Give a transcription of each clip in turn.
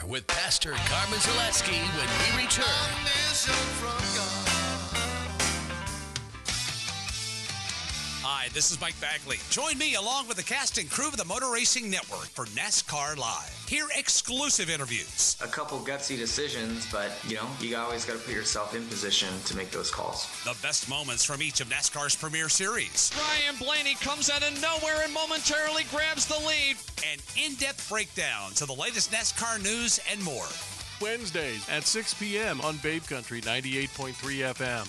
with Pastor Carmen Zaleski when we return. Hi, this is Mike Bagley. Join me along with the cast and crew of the Motor Racing Network for NASCAR Live. Hear exclusive interviews. A couple gutsy decisions, but, you always got to put yourself in position to make those calls. The best moments from each of NASCAR's premier series. Ryan Blaney comes out of nowhere and momentarily grabs the lead. And in-depth breakdowns of the latest NASCAR news and more. Wednesdays at 6 p.m. on Babe Country 98.3 FM.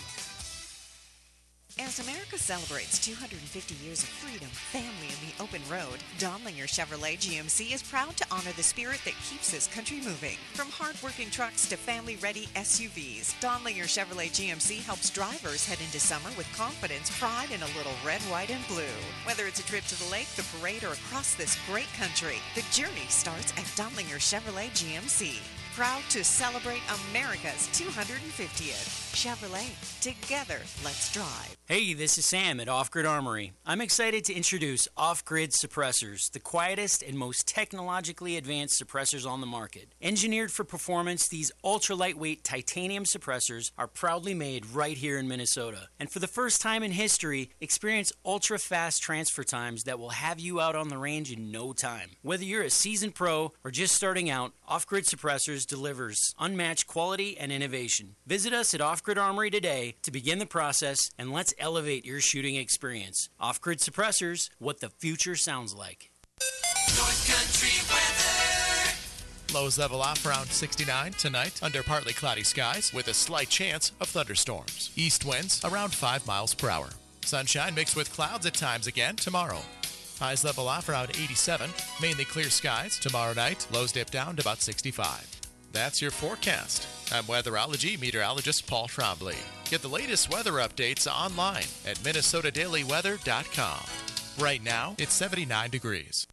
As America celebrates 250 years of freedom, family, and the open road, Donlinger Chevrolet GMC is proud to honor the spirit that keeps this country moving. From hard-working trucks to family-ready SUVs, Donlinger Chevrolet GMC helps drivers head into summer with confidence, pride, and a little red, white, and blue. Whether it's a trip to the lake, the parade, or across this great country, the journey starts at Donlinger Chevrolet GMC. Proud to celebrate America's 250th. Chevrolet. Together, let's drive. Hey, this is Sam at Off Grid Armory. I'm excited to introduce Off Grid Suppressors, the quietest and most technologically advanced suppressors on the market. Engineered for performance, these ultra-lightweight titanium suppressors are proudly made right here in Minnesota. And for the first time in history, experience ultra-fast transfer times that will have you out on the range in no time. Whether you're a seasoned pro or just starting out, Off Grid Suppressors delivers unmatched quality and innovation. Visit us at Off Grid Armory today to begin the process, and let's elevate your shooting experience. Off Grid Suppressors, what the future sounds like. North Country weather. Lows level off around 69 tonight under partly cloudy skies with a slight chance of thunderstorms. East winds around 5 miles per hour. Sunshine mixed with clouds at times again tomorrow. Highs level off around 87, mainly clear skies. Tomorrow night, lows dip down to about 65. That's your forecast. I'm weatherology meteorologist Paul Trombley. Get the latest weather updates online at minnesotadailyweather.com. Right now, it's 79 degrees.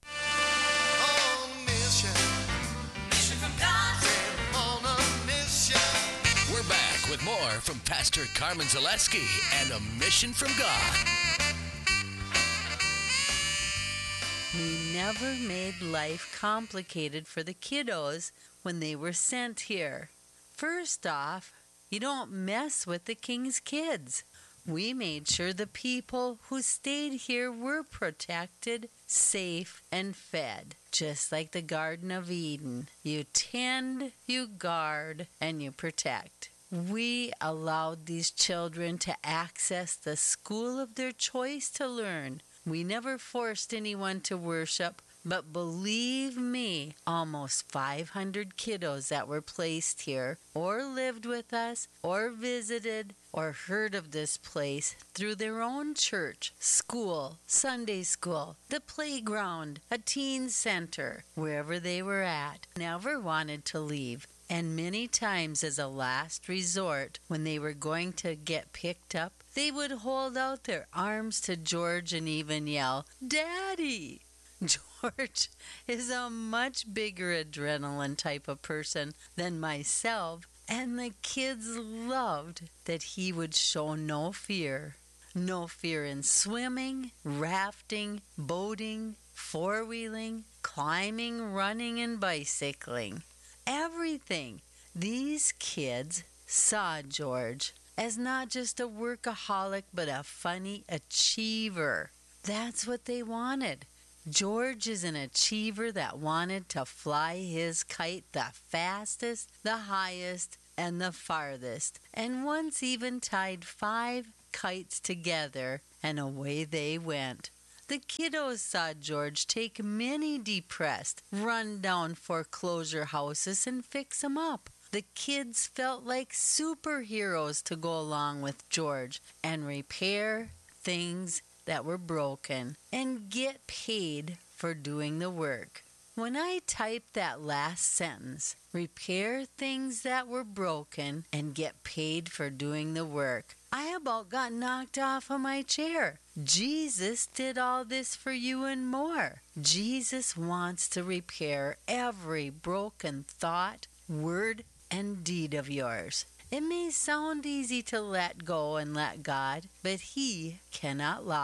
We're back with more from Pastor Carmen Zaleski and A Mission from God. We never made life complicated for the kiddos when they were sent here. First off, you don't mess with the king's kids. We made sure the people who stayed here were protected, safe, and fed, just like the Garden of Eden. You tend, you guard, and you protect. We allowed these children to access the school of their choice to learn. We never forced anyone to worship, but believe me, almost 500 kiddos that were placed here, or lived with us, or visited, or heard of this place through their own church, school, Sunday school, the playground, a teen center, wherever they were at, never wanted to leave. And many times as a last resort, when they were going to get picked up, they would hold out their arms to George and even yell, "Daddy!" George is a much bigger adrenaline type of person than myself, and the kids loved that he would show no fear. No fear in swimming, rafting, boating, four-wheeling, climbing, running, and bicycling. Everything. These kids saw George as not just a workaholic, but a funny achiever. That's what they wanted. George is an achiever that wanted to fly his kite the fastest, the highest, and the farthest, and once even tied 5 kites together, and away they went. The kiddos saw George take many depressed, run-down foreclosure houses and fix them up. The kids felt like superheroes to go along with George and repair things that were broken and get paid for doing the work. When I typed that last sentence, repair things that were broken and get paid for doing the work, I about got knocked off of my chair. Jesus did all this for you and more. Jesus wants to repair every broken thought, word, and deed of yours. It may sound easy to let go and let God, but He cannot lie.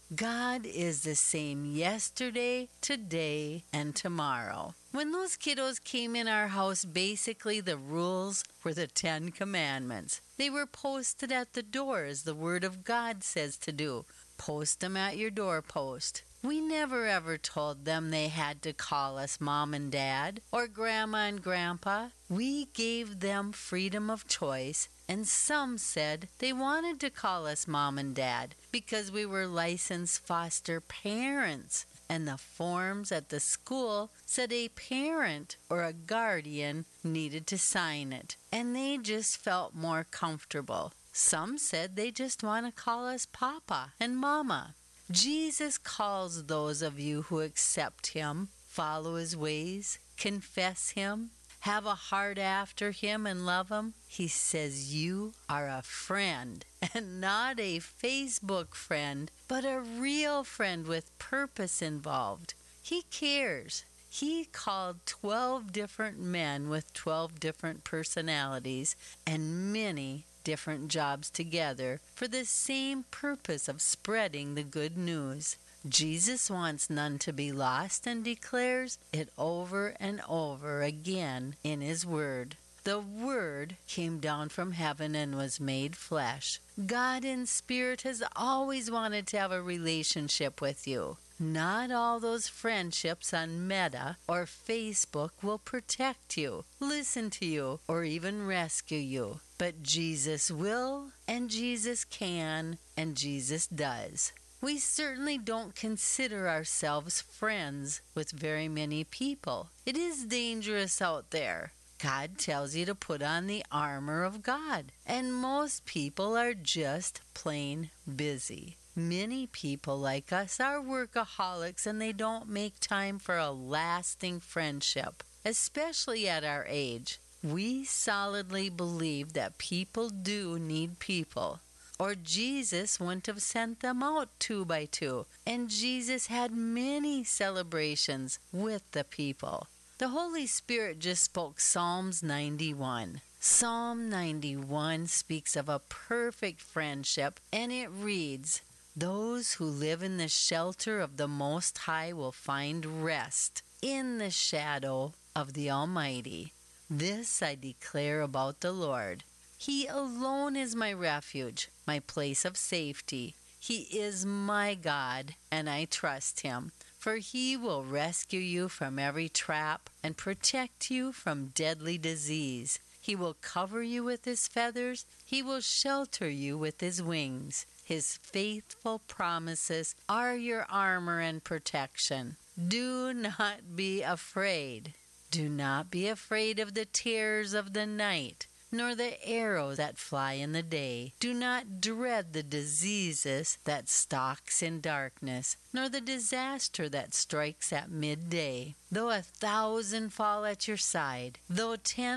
God is the same yesterday, today, and tomorrow. When those kiddos came in our house, basically the rules were the 10 Commandments. They were posted at the door as the Word of God says to do. Post them at your doorpost. We never ever told them they had to call us Mom and Dad or Grandma and Grandpa. We gave them freedom of choice, and some said they wanted to call us Mom and Dad because we were licensed foster parents. And the forms at the school said a parent or a guardian needed to sign it, and they just felt more comfortable. Some said they just want to call us Papa and Mama. Jesus calls those of you who accept Him, follow His ways, confess Him, have a heart after Him and love Him. He says you are a friend, and not a Facebook friend, but a real friend with purpose involved. He cares. He called 12 different men with 12 different personalities and many different jobs together for the same purpose of spreading the good news. Jesus wants none to be lost and declares it over and over again in His Word. The Word came down from heaven and was made flesh. God in spirit has always wanted to have a relationship with you. Not all those friendships on Meta or Facebook will protect you, listen to you, or even rescue you. But Jesus will, and Jesus can, and Jesus does. We certainly don't consider ourselves friends with very many people. It is dangerous out there. God tells you to put on the armor of God, and most people are just plain busy. Many people like us are workaholics, and they don't make time for a lasting friendship, especially at our age. We solidly believe that people do need people, or Jesus wouldn't have sent them out 2 by 2, and Jesus had many celebrations with the people. The Holy Spirit just spoke Psalms 91. Psalm 91 speaks of a perfect friendship, and it reads, "Those who live in the shelter of the Most High will find rest in the shadow of the Almighty. This I declare about the Lord. He alone is my refuge, my place of safety. He is my God, and I trust Him. For He will rescue you from every trap and protect you from deadly disease. He will cover you with His feathers. He will shelter you with His wings. His faithful promises are your armor and protection. Do not be afraid. Do not be afraid of the terrors of the night, nor the arrows that fly in the day. Do not dread the diseases that stalks in darkness, nor the disaster that strikes at midday. Though 1,000 fall at your side, though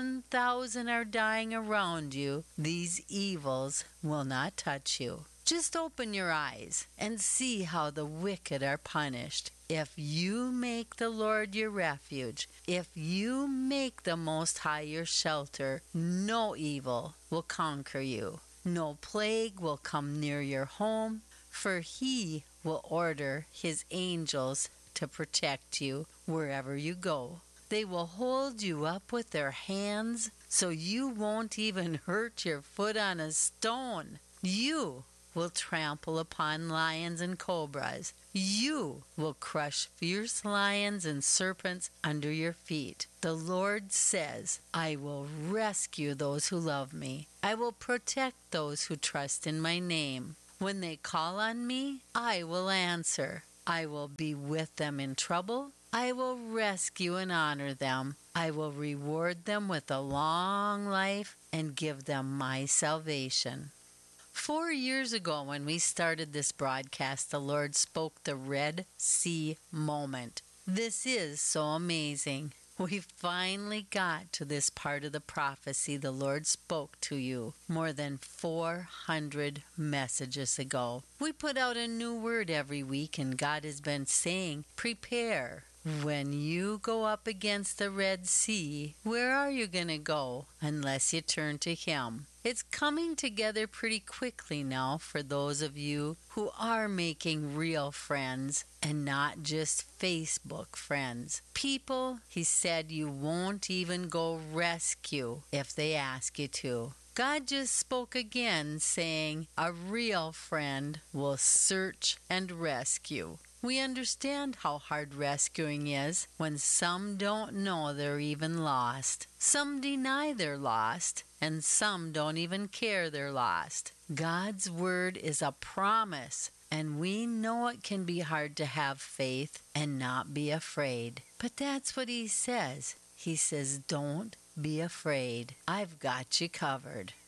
10,000 are dying around you, these evils will not touch you." Just open your eyes and see how the wicked are punished. If you make the Lord your refuge, if you make the Most High your shelter, no evil will conquer you. No plague will come near your home, for He will order His angels to protect you wherever you go. They will hold you up with their hands so you won't even hurt your foot on a stone. You will trample upon lions and cobras. You will crush fierce lions and serpents under your feet. The Lord says, "I will rescue those who love me. I will protect those who trust in my name. When they call on me, I will answer. I will be with them in trouble. I will rescue and honor them. I will reward them with a long life and give them my salvation." 4 years ago, when we started this broadcast, the Lord spoke the Red Sea moment. This is so amazing. We finally got to this part of the prophecy the Lord spoke to you more than 400 messages ago. We put out a new word every week, and God has been saying, prepare. When you go up against the Red Sea, where are you going to go unless you turn to Him? It's coming together pretty quickly now for those of you who are making real friends and not just Facebook friends. People, he said, you won't even go rescue if they ask you to. God just spoke again, saying, a real friend will search and rescue. We understand how hard rescuing is when some don't know they're even lost. Some deny they're lost, and some don't even care they're lost. God's word is a promise, and we know it can be hard to have faith and not be afraid. But that's what he says. He says, don't be afraid. I've got you covered.